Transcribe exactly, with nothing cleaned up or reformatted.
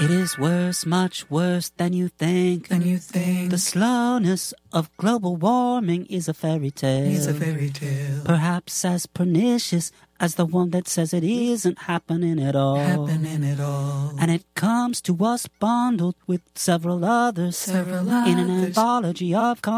It is worse, much worse than you think. Than you think. The slowness of global warming is a fairy tale. Is a fairy tale. Perhaps as pernicious as the one that says it isn't happening at all. Happening at all. And it comes to us bundled with several others. Several in an others. anthology of